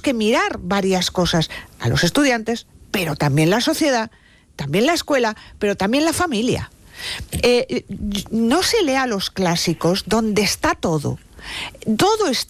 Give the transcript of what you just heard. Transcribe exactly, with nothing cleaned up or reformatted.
tenemos que mirar varias cosas, a los estudiantes, pero también la sociedad, también la escuela, pero también la familia. Eh, no se lea los clásicos donde está todo. Todo está